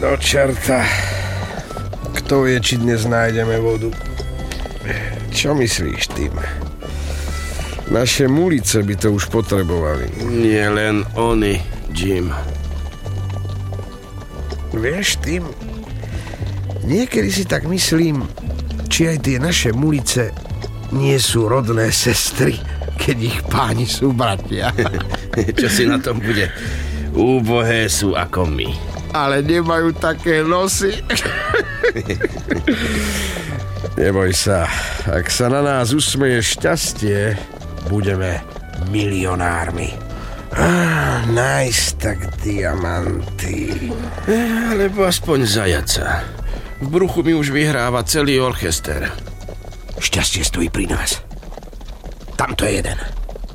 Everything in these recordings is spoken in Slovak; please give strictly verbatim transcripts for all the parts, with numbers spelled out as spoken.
Do čerta. Kto vie, či dnes nájdeme vodu. Čo myslíš, Tim? Naše mulice by to už potrebovali. Nie len oni, Jim. Vieš, Tim, niekedy si tak myslím, či aj tie naše mulice nie sú rodné sestry, keď ich páni sú bratia. Čo si na tom bude? Úbohé sú ako my. Ale nemajú také nosy. Neboj sa, ak sa na nás usmeje šťastie, budeme milionármi. Ah, nájsť tak diamanty. Alebo aspoň zajaca. V bruchu mi už vyhráva celý orchester. Šťastie stojí pri nás. Tamto je jeden.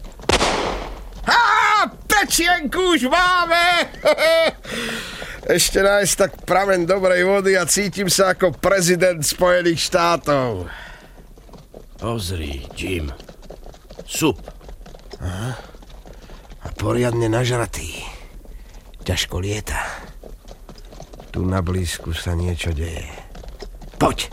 Á, pečienku už máme! Ešte nájsť tak pramen dobrej vody a cítim sa ako prezident Spojených štátov. Pozri, Jim. Sup. Aha. A poriadne nažratý. Ťažko lieta. Tu na blízku sa niečo deje. Poď!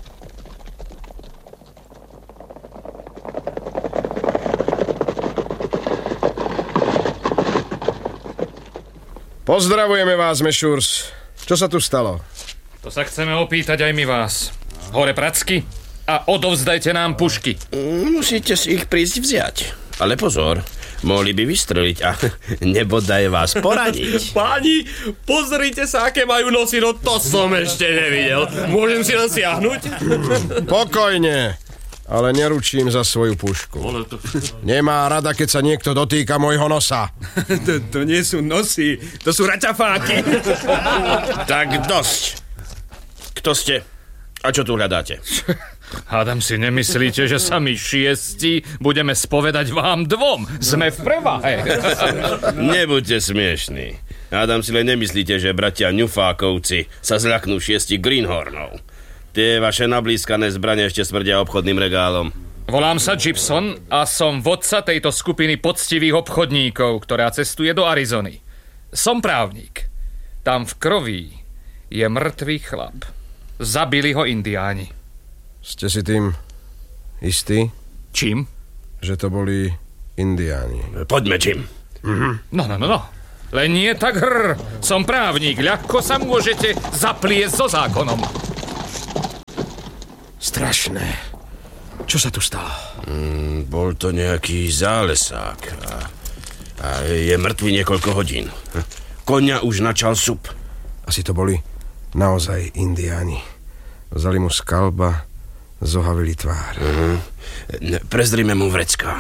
Pozdravujeme vás, Mešurs. Čo sa tu stalo? To sa chceme opýtať aj my vás. Hore pracky a odovzdajte nám pušky. Musíte si ich prísť vziať. Ale pozor, mohli by vystreliť a nebodaj vás poradiť. Páni, pozrite sa, aké majú nosy, no to som ešte nevidel. Môžem si nasiahnuť? Pokojne, ale neručím za svoju pušku. Nemá rada, keď sa niekto dotýka môjho nosa. to, to nie sú nosy, to sú raťafáky. Tak dosť. Kto ste? A čo tu hľadáte? Hádam si nemyslíte, že sami šiesti budeme spovedať vám dvom. Sme v prevahe. Nebuďte smiešní. Hádam si len nemyslíte, že bratia Ňufákovci sa zľaknú šiesti Greenhornov. Tie vaše nablískané zbrane ešte smrdia obchodným regálom. Volám sa Gibson a som vodca tejto skupiny poctivých obchodníkov, ktorá cestuje do Arizony. Som právnik. Tam v kroví je mŕtvý chlap. Zabili ho indiáni. Ste si tým istí? Čím? Že to boli indiáni. Poďme, Jim. Mhm. No, no, no, no. Len nie tak hrr. Som právnik. Ľahko sa môžete zapliesť so zákonom. Strašné. Čo sa tu stalo? Mm, bol to nejaký zálesák a, a je mŕtvý niekoľko hodín. Koňa už načal sup. Asi to boli naozaj indiáni. Vzali mu skalba, zohavili tvár. Uh-huh. Prezdrime mu vrecká.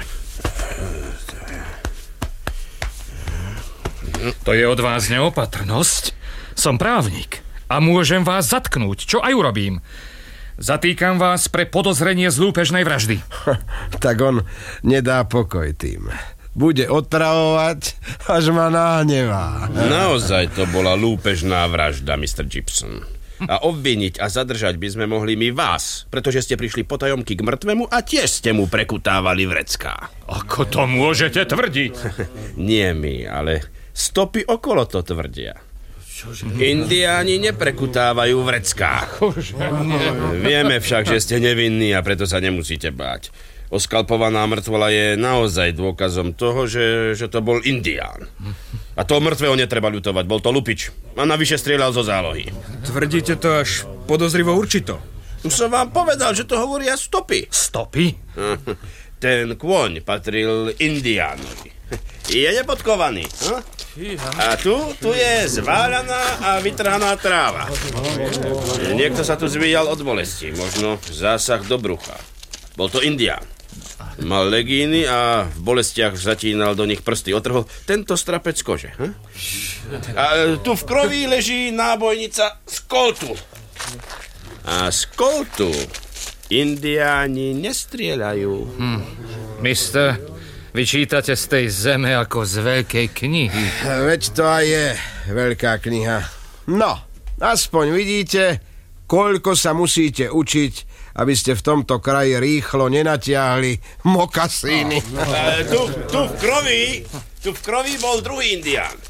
To je od vás neopatrnosť. Som právnik a môžem vás zatknúť, čo aj urobím. Zatýkam vás pre podozrenie z lúpežnej vraždy. Tak on nedá pokoj tým. Bude otravovať, až ma nahnevá. Naozaj to bola lúpežná vražda, mister Gibson. A obviniť a zadržať by sme mohli my vás, pretože ste prišli potajomky k mŕtvemu a tiež ste mu prekutávali vrecká. Ako to môžete tvrdiť? Nie my, ale stopy okolo to tvrdia. Indiáni neprekutávajú vrecká. Vieme však, že ste nevinní a preto sa nemusíte báť. Oskalpovaná mŕtvola je naozaj dôkazom toho, že, že to bol indián. A toho mŕtvého netreba ľutovať, bol to lupič. A navyše strieľal zo zálohy. Tvrdíte to až podozrivo určito. Už som vám povedal, že to hovoria stopy. Stopy? Ten kôň patril indiánovi. Je nepodkovaný. A tu, tu je zváľaná a vytrhaná tráva. Niekto sa tu zvíjal od bolesti, možno zásah do brucha. Bol to indián. Mal legíny a v bolestiach zatínal do nich prsty. Otrhol tento strapec kože. Hm? A tu v kroví leží nábojnica z koltu. A z koltu indiáni nestrieľajú. Hm. Mister, vyčítate z tej zeme ako z veľkej knihy. Veď to aj je veľká kniha. No, aspoň vidíte, koľko sa musíte učiť, aby ste v tomto kraji rýchlo nenatiahli mokasíny. No, no. Tu, tu v kroví, tu v kroví bol druhý indián.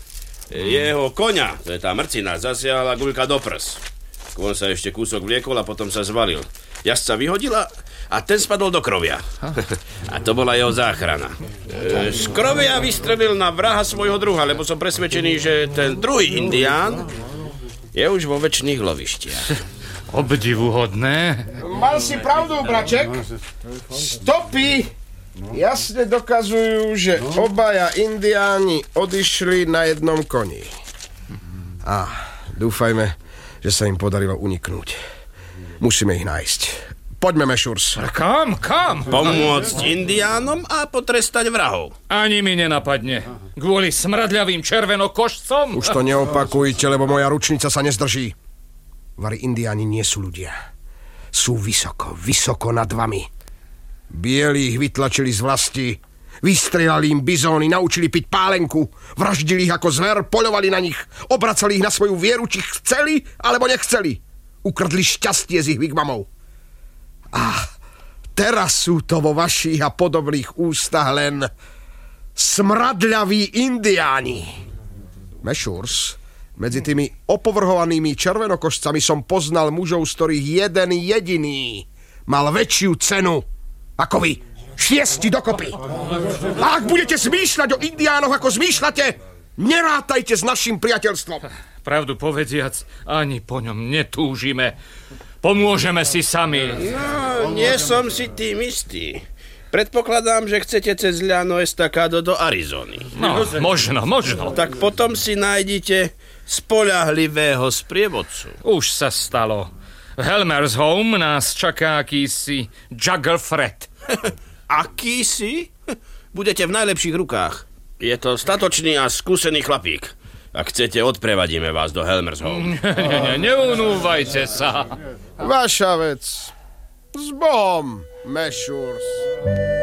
Jeho koňa, to je tá mrcina, zasiahla guľka do prs. Kôň sa ešte kúsok vliekol a potom sa zvalil. Jazdca vyhodila a ten spadol do krovia. A to bola jeho záchrana. E, z krovia vystrelil na vraha svojho druha, lebo som presvedčený, že ten druhý indián je už vo večných lovištiach. Obdivuhodné. Mal si pravdu, braček. Stopy jasne dokazujú, že obaja indiáni odišli na jednom koni. A dúfajme, že sa im podarilo uniknúť. Musíme ich nájsť. Poďme, Mešurs. Kam, kam? Pomôcť indiánom a potrestať vrahov. Ani mi nenapadne. Kvôli smradľavým červenokošcom? Už to neopakujte, lebo moja ručnica sa nezdrží. Vari indiáni nie sú ľudia. Sú vysoko, vysoko nad vami. Bielí ich vytlačili z vlasti, vystrelali im bizóny, naučili piť pálenku, vraždili ich ako zver, poľovali na nich, obracali ich na svoju vieru, či chceli, alebo nechceli. Ukradli šťastie z ich wigwamov. A teraz sú to vo vašich a podobných ústach len smradľaví indiáni. Mešurs, medzi tými opovrhovanými červenokošcami som poznal mužov, z ktorých jeden jediný mal väčšiu cenu ako vy. Šiesti dokopy. A ak budete zmýšľať o indiánoch, ako zmýšľate, nerátajte s našim priateľstvom. Pravdu povediac, ani po ňom netúžime. Pomôžeme si sami. No, nie som si tým istý. Predpokladám, že chcete cez Llano Estacado do Arizony. No, možno, možno. Tak potom si nájdite spoľahlivého sprievodcu. Už sa stalo. V Helmer's Home nás čaká akýsi Juggle Fred. Akýsi? Budete v najlepších rukách. Je to statočný a skúsený chlapík. Ak chcete, odprevadíme vás do Helmer's Home. Nie, nie, neunúvajte sa. Vaša vec. S Bohom, Mešurs.